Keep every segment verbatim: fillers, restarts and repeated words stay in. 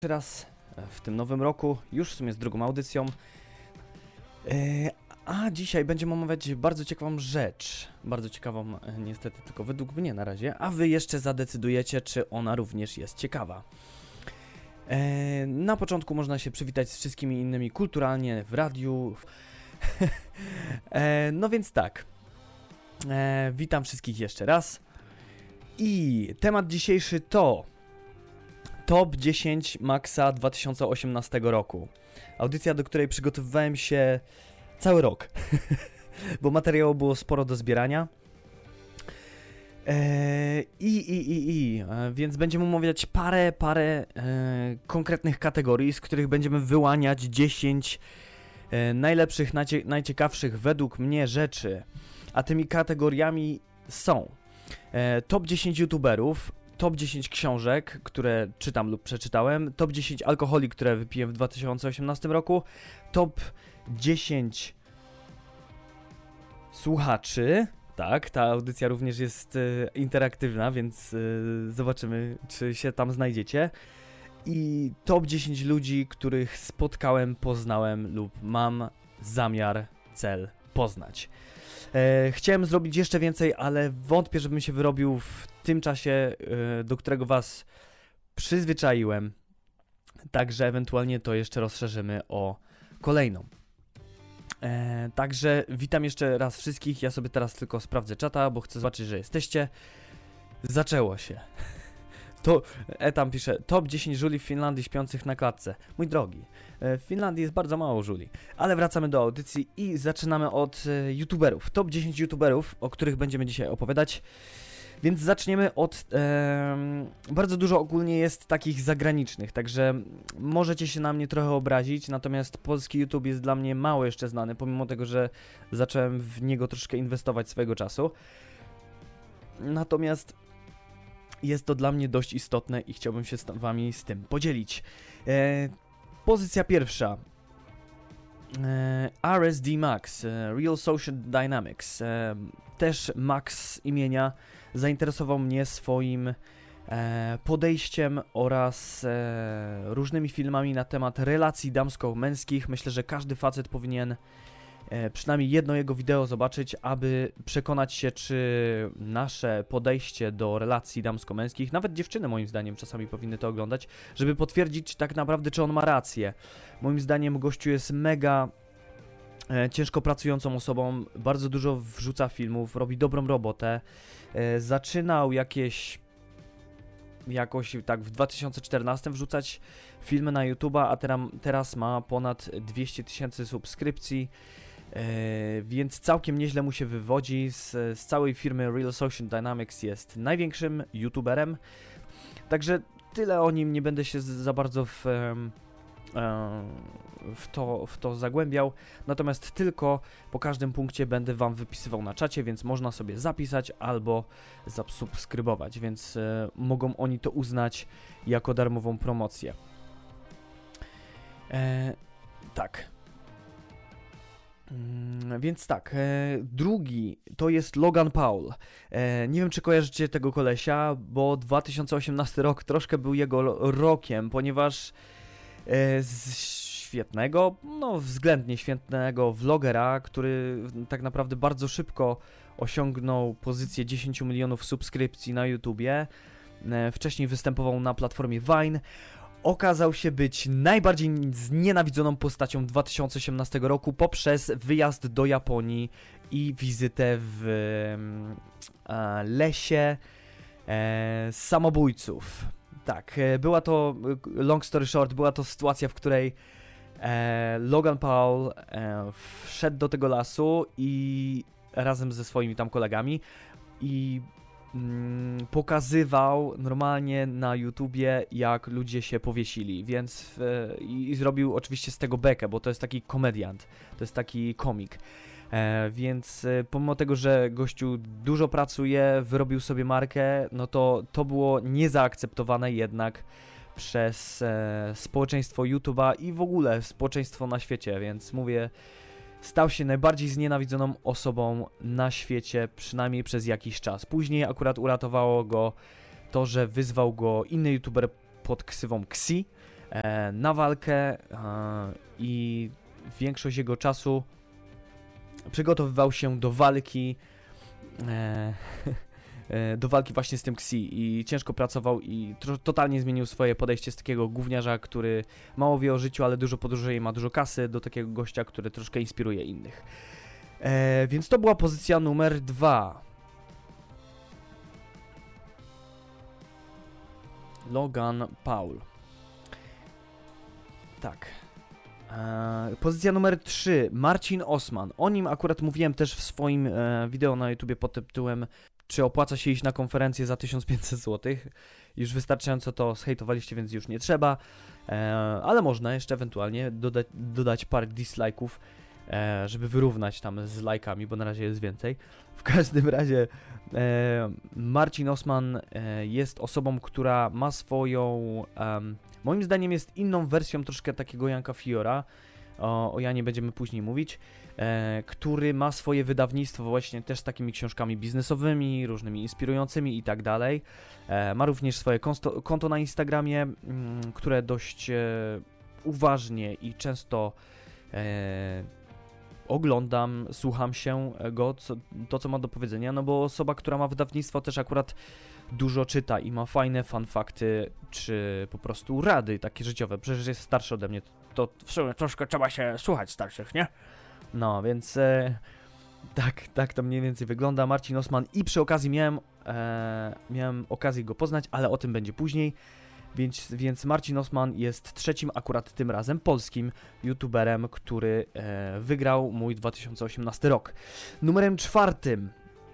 raz w tym nowym roku, już w sumie z drugą audycją. Yy, a dzisiaj będziemy omawiać bardzo ciekawą rzecz. Bardzo ciekawą, niestety tylko według mnie na razie, a wy jeszcze zadecydujecie, czy ona również jest ciekawa. Yy, na początku można się przywitać z wszystkimi innymi kulturalnie w radiu. yy, no więc tak. Yy, witam wszystkich jeszcze raz. I temat dzisiejszy to Top dziesięć Maxa dwa tysiące osiemnastego roku. Audycja, do której przygotowywałem się cały rok, bo materiału było sporo do zbierania. Eee, i, i, i, i, e, więc będziemy omawiać parę, parę e, konkretnych kategorii, z których będziemy wyłaniać dziesięć e, najlepszych, najcie, najciekawszych według mnie rzeczy. A tymi kategoriami są e, top dziesięć youtuberów, top dziesięć książek, które czytam lub przeczytałem, top dziesięć alkoholi, które wypiłem w dwa tysiące osiemnastym roku, top dziesięć słuchaczy. Tak, ta audycja również jest e, interaktywna, więc e, zobaczymy, czy się tam znajdziecie. I top dziesięć ludzi, których spotkałem, poznałem lub mam zamiar, cel poznać. E, chciałem zrobić jeszcze więcej, ale wątpię, żebym się wyrobił w tym czasie, e, do którego was przyzwyczaiłem. Także ewentualnie to jeszcze rozszerzymy o kolejną. E, także witam jeszcze raz wszystkich. Ja sobie teraz tylko sprawdzę czata, bo chcę zobaczyć, że jesteście. Zaczęło się. To Etam pisze, top dziesięć żuli w Finlandii śpiących na klatce. Mój drogi, w Finlandii jest bardzo mało żuli. Ale wracamy do audycji i zaczynamy od e, youtuberów. Top dziesięć youtuberów, o których będziemy dzisiaj opowiadać. Więc zaczniemy od... E, bardzo dużo ogólnie jest takich zagranicznych, także możecie się na mnie trochę obrazić, natomiast polski YouTube jest dla mnie mało jeszcze znany, pomimo tego, że zacząłem w niego troszkę inwestować swojego czasu. Natomiast jest to dla mnie dość istotne i chciałbym się z wami z tym podzielić. E, pozycja pierwsza. E, R S D Max, e, Real Social Dynamics. E, też Max imienia zainteresował mnie swoim e, podejściem oraz e, różnymi filmami na temat relacji damsko-męskich. Myślę, że każdy facet powinien E, przynajmniej jedno jego wideo zobaczyć, aby przekonać się, czy nasze podejście do relacji damsko-męskich, nawet dziewczyny moim zdaniem czasami powinny to oglądać, żeby potwierdzić tak naprawdę, czy on ma rację. Moim zdaniem gościu jest mega e, ciężko pracującą osobą, bardzo dużo wrzuca filmów, robi dobrą robotę. E, zaczynał jakieś... jakoś tak w dwa tysiące czternastym wrzucać filmy na YouTube'a, a teraz, teraz ma ponad dwieście tysięcy subskrypcji. Yy, więc całkiem nieźle mu się wywodzi. Z, z całej firmy Real Social Dynamics jest największym youtuberem. Także tyle o nim, nie będę się z, za bardzo w, yy, w, to, w to zagłębiał. Natomiast tylko po każdym punkcie będę wam wypisywał na czacie, więc można sobie zapisać albo zasubskrybować, więc yy, mogą oni to uznać jako darmową promocję. Yy, tak. Mm, więc tak, e, drugi to jest Logan Paul. E, nie wiem, czy kojarzycie tego kolesia, bo dwa tysiące osiemnasty rok troszkę był jego rokiem, ponieważ e, z świetnego, no względnie świetnego vlogera, który tak naprawdę bardzo szybko osiągnął pozycję dziesięć milionów subskrypcji na YouTubie. E, wcześniej występował na platformie Vine. Okazał się być najbardziej znienawidzoną postacią dwa tysiące osiemnastego roku poprzez wyjazd do Japonii i wizytę w e, lesie e, samobójców. Tak, e, była to, long story short, była to sytuacja, w której e, Logan Paul e, wszedł do tego lasu i razem ze swoimi tam kolegami i Mm, pokazywał normalnie na YouTubie, jak ludzie się powiesili, więc e, i, i zrobił oczywiście z tego bekę, bo to jest taki komediant, to jest taki komik, e, więc e, pomimo tego, że gościu dużo pracuje, wyrobił sobie markę, no to to było niezaakceptowane jednak przez e, społeczeństwo YouTube'a i w ogóle społeczeństwo na świecie, więc mówię, stał się najbardziej znienawidzoną osobą na świecie, przynajmniej przez jakiś czas. Później akurat uratowało go to, że wyzwał go inny youtuber pod ksywą Xi, e, na walkę e, i większość jego czasu przygotowywał się do walki e, do walki właśnie z tym Xi i ciężko pracował i totalnie zmienił swoje podejście z takiego gówniarza, który mało wie o życiu, ale dużo podróżuje i ma dużo kasy, do takiego gościa, który troszkę inspiruje innych. E, więc to była pozycja numer dwa. Logan Paul. Tak. E, pozycja numer trzy. Marcin Osman. O nim akurat mówiłem też w swoim e, wideo na YouTubie pod tytułem czy opłaca się iść na konferencję za tysiąc pięćset złotych. Już wystarczająco to zhejtowaliście, więc już nie trzeba. E, ale można jeszcze ewentualnie doda dodać parę dislike'ów, e, żeby wyrównać tam z lajkami, bo na razie jest więcej. W każdym razie e, Marcin Osman e, jest osobą, która ma swoją, e, moim zdaniem jest inną wersją troszkę takiego Janka Fiora. O, o Janie będziemy później mówić, e, który ma swoje wydawnictwo właśnie też z takimi książkami biznesowymi, różnymi inspirującymi i tak dalej. E, ma również swoje konto, konto na Instagramie, m, które dość e, uważnie i często e, oglądam, słucham się go, co, to co ma do powiedzenia, no bo osoba, która ma wydawnictwo też akurat dużo czyta i ma fajne fanfakty, czy po prostu rady takie życiowe, przecież jest starszy ode mnie, to w sumie troszkę trzeba się słuchać starszych, nie? No, więc e, tak, tak to mniej więcej wygląda Marcin Osman i przy okazji miałem, e, miałem okazję go poznać, ale o tym będzie później, więc, więc Marcin Osman jest trzecim akurat tym razem polskim youtuberem, który e, wygrał mój dwa tysiące osiemnasty rok. Numerem czwartym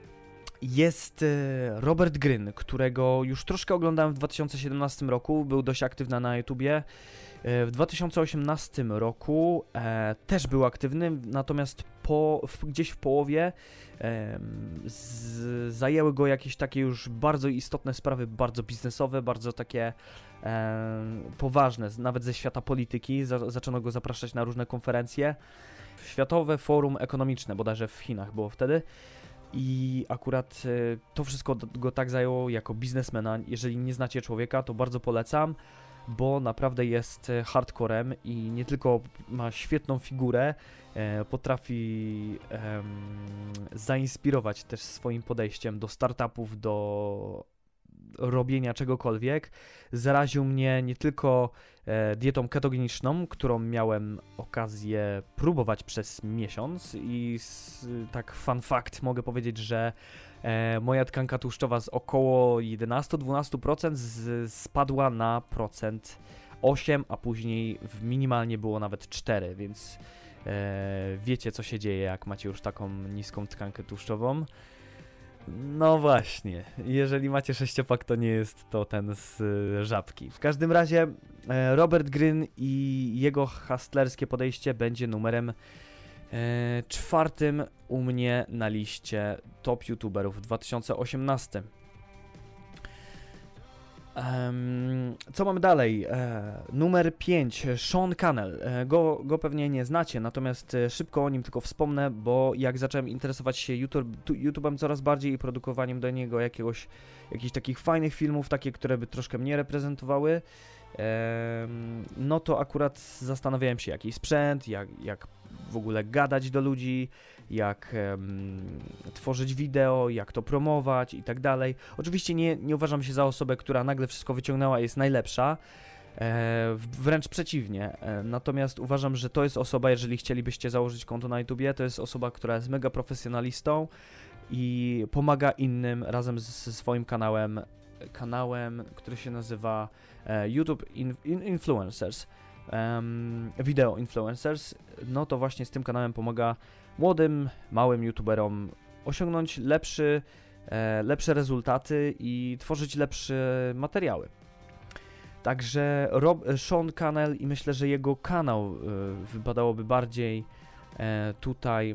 jest e, Robert Gryn, którego już troszkę oglądałem w dwa tysiące siedemnastym roku, był dość aktywny na YouTubie. E, w dwa tysiące osiemnastym roku e, też był aktywny, natomiast po, w, gdzieś w połowie e, z, zajęły go jakieś takie już bardzo istotne sprawy, bardzo biznesowe, bardzo takie e, poważne, nawet ze świata polityki. Za, zaczęto go zapraszać na różne konferencje. Światowe Forum Ekonomiczne, bodajże w Chinach było wtedy. I akurat y, to wszystko go tak zajęło jako biznesmena. Jeżeli nie znacie człowieka, to bardzo polecam, bo naprawdę jest hardcorem i nie tylko ma świetną figurę, e, potrafi e, zainspirować też swoim podejściem do startupów, do robienia czegokolwiek. Zaraził mnie nie tylko e, dietą ketogeniczną, którą miałem okazję próbować przez miesiąc i s, tak fun fact mogę powiedzieć, że e, moja tkanka tłuszczowa z około jedenaście do dwunastu procent z, spadła na procent osiem, a później w minimalnie było nawet cztery, więc e, wiecie co się dzieje, jak macie już taką niską tkankę tłuszczową. No właśnie, jeżeli macie sześciopak, to nie jest to ten z y, żabki. W każdym razie e, Robert Gryn i jego hustlerskie podejście będzie numerem e, czwartym u mnie na liście top youtuberów w dwa tysiące osiemnastym. Um, co mamy dalej? E, numer pięć, Sean Cannell. E, go, go pewnie nie znacie, natomiast e, szybko o nim tylko wspomnę, bo jak zacząłem interesować się YouTube, tu, YouTube'em coraz bardziej i produkowaniem do niego jakiegoś, jakichś takich fajnych filmów, takie, które by troszkę mnie reprezentowały, e, no to akurat zastanawiałem się, jaki sprzęt, jak, jak w ogóle gadać do ludzi, jak um, tworzyć wideo, jak to promować i tak dalej. Oczywiście nie, nie uważam się za osobę, która nagle wszystko wyciągnęła i jest najlepsza, e, wręcz przeciwnie. E, natomiast uważam, że to jest osoba, jeżeli chcielibyście założyć konto na YouTubie, to jest osoba, która jest mega profesjonalistą i pomaga innym razem z, ze swoim kanałem, kanałem, który się nazywa e, YouTube in, in Influencers. Um, Video Influencers, no to właśnie z tym kanałem pomaga młodym, małym youtuberom osiągnąć lepszy, e, lepsze rezultaty i tworzyć lepsze materiały. Także Rob, Sean Cannell i myślę, że jego kanał e, wypadałoby bardziej e, tutaj e,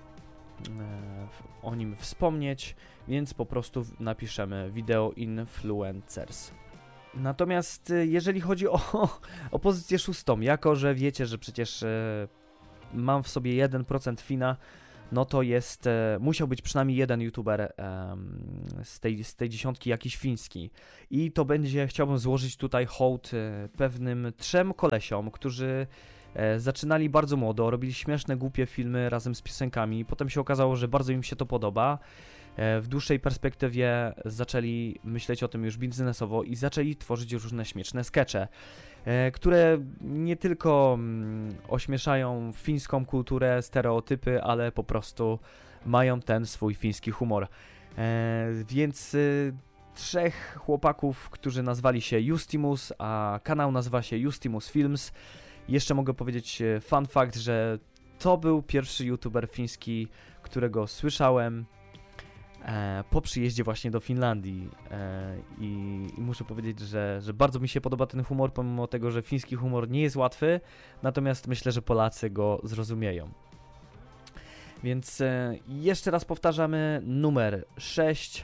o nim wspomnieć, więc po prostu napiszemy Video Influencers. Natomiast jeżeli chodzi o, o pozycję szóstą, jako że wiecie, że przecież e, mam w sobie jeden procent Fina, no to jest, e, musiał być przynajmniej jeden youtuber e, z, tej, z tej dziesiątki jakiś fiński. I to będzie, chciałbym złożyć tutaj hołd e, pewnym trzem kolesiom, którzy e, zaczynali bardzo młodo, robili śmieszne, głupie filmy razem z piosenkami, potem się okazało, że bardzo im się to podoba. W dłuższej perspektywie zaczęli myśleć o tym już biznesowo i zaczęli tworzyć różne śmieszne skecze, które nie tylko ośmieszają fińską kulturę, stereotypy, ale po prostu mają ten swój fiński humor. Więc trzech chłopaków, którzy nazwali się Justimus, a kanał nazywa się Justimus Films. Jeszcze mogę powiedzieć fun fact, że to był pierwszy youtuber fiński, którego słyszałem E, po przyjeździe właśnie do Finlandii e, i, i muszę powiedzieć, że, że bardzo mi się podoba ten humor, pomimo tego, że fiński humor nie jest łatwy, natomiast myślę, że Polacy go zrozumieją. Więc e, jeszcze raz powtarzamy, numer sześć,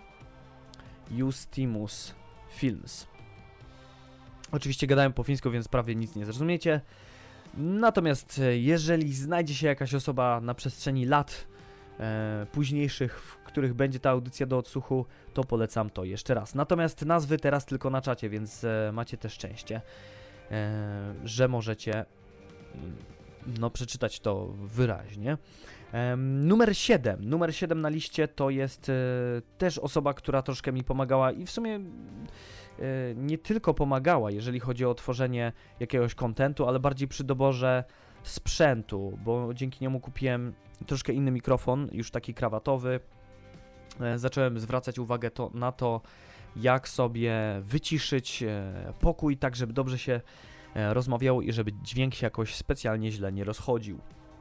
Justimus Films. Oczywiście gadałem po fińsku, więc prawie nic nie zrozumiecie, natomiast jeżeli znajdzie się jakaś osoba na przestrzeni lat E, późniejszych, w których będzie ta audycja do odsłuchu, to polecam to jeszcze raz. Natomiast nazwy teraz tylko na czacie, więc e, macie też szczęście, e, że możecie no, przeczytać to wyraźnie. E, numer siedem. Numer siedem na liście to jest e, też osoba, która troszkę mi pomagała i w sumie e, nie tylko pomagała, jeżeli chodzi o tworzenie jakiegoś kontentu, ale bardziej przy doborze sprzętu, bo dzięki niemu kupiłem troszkę inny mikrofon, już taki krawatowy. E, zacząłem zwracać uwagę to, na to, jak sobie wyciszyć e, pokój, tak żeby dobrze się e, rozmawiało i żeby dźwięk się jakoś specjalnie źle nie rozchodził.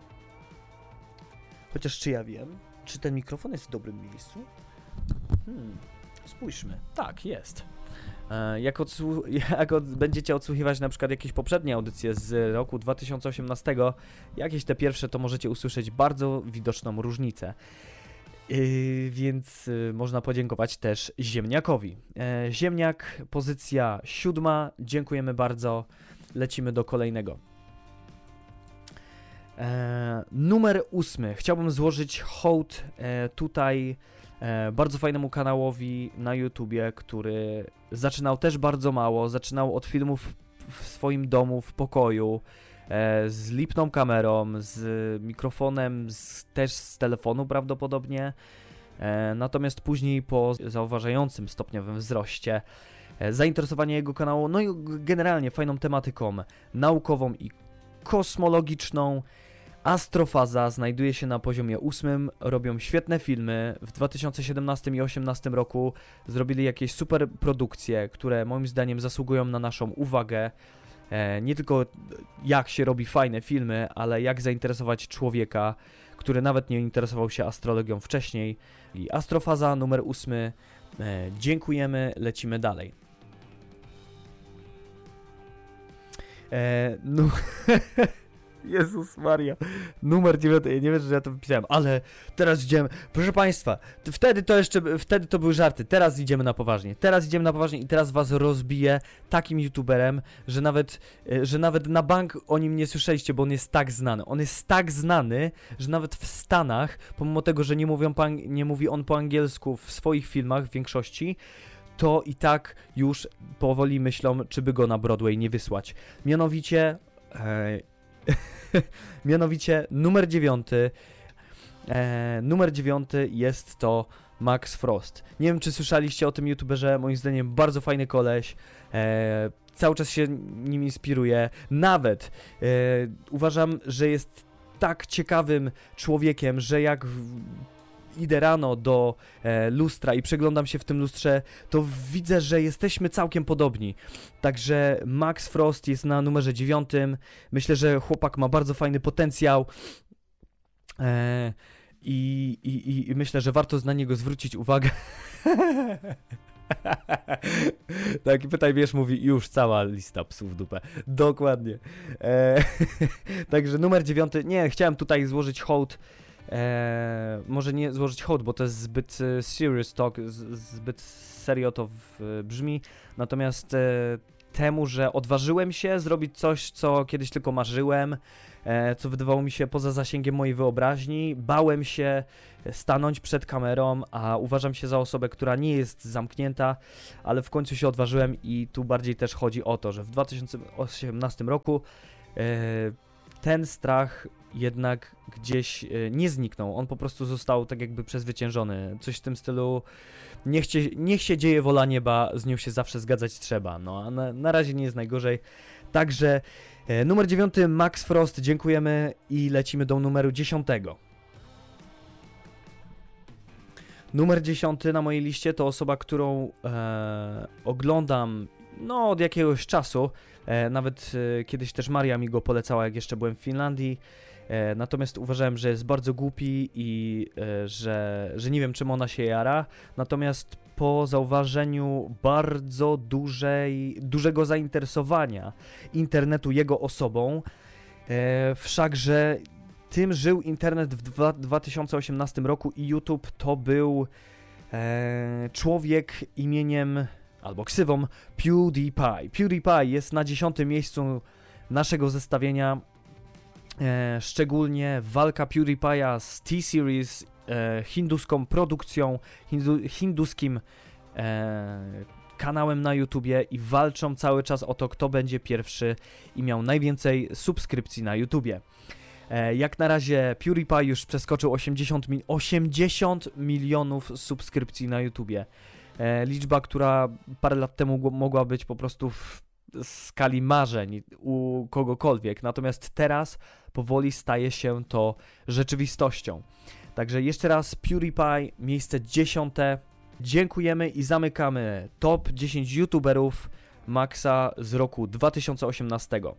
Chociaż czy ja wiem, czy ten mikrofon jest w dobrym miejscu? Hmm, spójrzmy. Tak, jest. E, jak, odsłu- jak od- będziecie odsłuchiwać na przykład jakieś poprzednie audycje z roku dwa tysiące osiemnastego, jakieś te pierwsze, to możecie usłyszeć bardzo widoczną różnicę. Yy, więc yy, można podziękować też Ziemniakowi. E, Ziemniak, pozycja siódma, dziękujemy bardzo, lecimy do kolejnego. E, numer ósmy, chciałbym złożyć hołd e, tutaj e, bardzo fajnemu kanałowi na YouTubie, który zaczynał też bardzo mało, zaczynał od filmów w swoim domu, w pokoju, e, z lipną kamerą, z mikrofonem, z, też z telefonu prawdopodobnie, e, natomiast później po zauważającym stopniowym wzroście e, zainteresowanie jego kanału, no i generalnie fajną tematyką naukową i kosmologiczną. Astrofaza znajduje się na poziomie ósmym, robią świetne filmy. W dwa tysiące siedemnastym i dwa tysiące osiemnastym roku zrobili jakieś super produkcje, które moim zdaniem zasługują na naszą uwagę. E, nie tylko jak się robi fajne filmy, ale jak zainteresować człowieka, który nawet nie interesował się astrologią wcześniej. I Astrofaza numer ósmy. E, dziękujemy, lecimy dalej. E, no... Jezus Maria, numer dziewiąty, ja nie wiem, że ja to wypisałem, ale teraz idziemy, proszę Państwa, wtedy to jeszcze, wtedy to były żarty, teraz idziemy na poważnie, teraz idziemy na poważnie i teraz Was rozbiję takim youtuberem, że nawet, że nawet na bank o nim nie słyszeliście, bo on jest tak znany, on jest tak znany, że nawet w Stanach, pomimo tego, że nie, mówią po, nie mówi on po angielsku w swoich filmach w większości, to i tak już powoli myślą, czy by go na Broadway nie wysłać, mianowicie... E, Mianowicie numer dziewiąty e, Numer dziewiąty jest to Max Frost. Nie wiem, czy słyszeliście o tym youtuberze, moim zdaniem bardzo fajny koleś, e, cały czas się nim inspiruję. Nawet e, uważam, że jest tak ciekawym człowiekiem, że jak w, idę rano do e, lustra i przeglądam się w tym lustrze, to widzę, że jesteśmy całkiem podobni. Także Max Frost jest na numerze dziewiątym. Myślę, że chłopak ma bardzo fajny potencjał. E, i, i, I myślę, że warto na niego zwrócić uwagę. Tak, pytaj, wiesz, mówi już cała lista psów w dupę. Dokładnie. E, także numer dziewiąty. Nie, chciałem tutaj złożyć hołd. Eee, może nie złożyć hołd, bo to jest zbyt e, serious talk, z, zbyt serio to w, e, brzmi, natomiast e, temu, że odważyłem się zrobić coś, co kiedyś tylko marzyłem, e, co wydawało mi się poza zasięgiem mojej wyobraźni. Bałem się stanąć przed kamerą, a uważam się za osobę, która nie jest zamknięta, ale w końcu się odważyłem i tu bardziej też chodzi o to, że w dwa tysiące osiemnastym roku e, ten strach jednak gdzieś e, nie zniknął. On po prostu został tak jakby przezwyciężony. Coś w tym stylu, niech, cie, niech się dzieje wola nieba, z nią się zawsze zgadzać trzeba. No a na, na razie nie jest najgorzej. Także e, numer dziewiąty, Max Frost, dziękujemy i lecimy do numeru dziesiątego. Numer dziesiąty na mojej liście to osoba, którą e, oglądam no od jakiegoś czasu. E, nawet e, kiedyś też Maria mi go polecała, jak jeszcze byłem w Finlandii. E, natomiast uważałem, że jest bardzo głupi i e, że, że nie wiem, czym ona się jara. Natomiast po zauważeniu bardzo dużej, dużego zainteresowania internetu jego osobą, e, wszakże tym żył internet w dwa tysiące osiemnastym roku i YouTube to był e, człowiek imieniem albo ksywą PewDiePie. PewDiePie jest na dziesiątym miejscu naszego zestawienia. E, szczególnie walka PewDiePie'a z T-Series, e, hinduską produkcją, hindu, hinduskim e, kanałem na YouTubie i walczą cały czas o to, kto będzie pierwszy i miał najwięcej subskrypcji na YouTubie. E, jak na razie PewDiePie już przeskoczył osiemdziesiąt, mi osiemdziesiąt milionów subskrypcji na YouTubie. E, liczba, która parę lat temu mogła być po prostu w skali marzeń u kogokolwiek, natomiast teraz powoli staje się to rzeczywistością. Także jeszcze raz PewDiePie, miejsce dziesiąte. Dziękujemy i zamykamy top dziesięć youtuberów Maxa z roku dwa tysiące osiemnastego.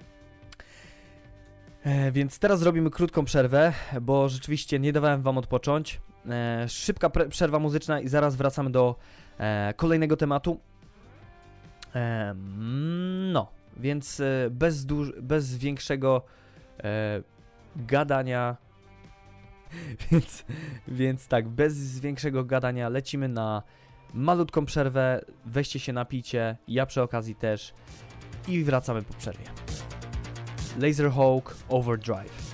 E, więc teraz zrobimy krótką przerwę, bo rzeczywiście nie dawałem wam odpocząć. E, szybka przerwa muzyczna i zaraz wracamy do e, kolejnego tematu. E, no, więc e, bez, bez większego e, gadania, więc, więc tak, bez większego gadania lecimy na malutką przerwę, weźcie się napijcie, ja przy okazji też i wracamy po przerwie. Laserhawk Overdrive.